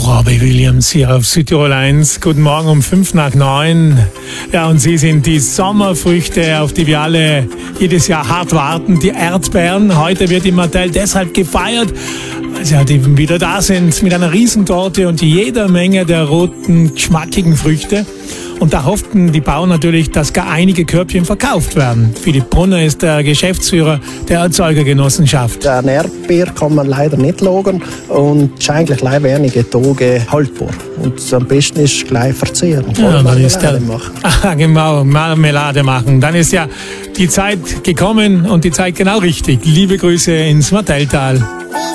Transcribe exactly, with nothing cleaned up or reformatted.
Robbie Williams hier auf Südtirol eins. Guten Morgen um fünf nach neun. Ja, und Sie sind die Sommerfrüchte, auf die wir alle jedes Jahr hart warten, die Erdbeeren. Heute wird im Martell deshalb gefeiert, weil sie halt eben wieder da sind mit einer Riesentorte und jeder Menge der roten, geschmackigen Früchte. Und da hofften die Bauern natürlich, dass gar einige Körbchen verkauft werden. Philipp Brunner ist der Geschäftsführer der Erzeugergenossenschaft. Ein Erdbeer kann man leider nicht lagern und ist eigentlich gleich wenige Tage haltbar. Und am besten ist gleich verzehren. Ja, dann ist der, machen. Ah, genau, Marmelade machen. Dann ist ja die Zeit gekommen und die Zeit genau richtig. Liebe Grüße ins Martelltal.